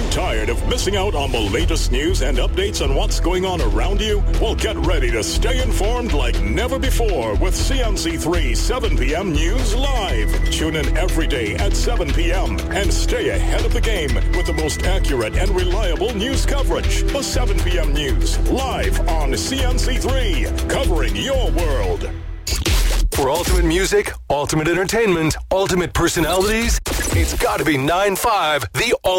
Tired of missing out on the latest news and updates on what's going on around you? Well, get ready to stay informed like never before with CNC3 7 p.m. News Live. Tune in every day at 7 p.m. and stay ahead of the game with the most accurate and reliable news coverage. The 7 p.m. News live on CNC3, covering your world. For ultimate music, ultimate entertainment, ultimate personalities, it's got to be 9-5, the ultimate.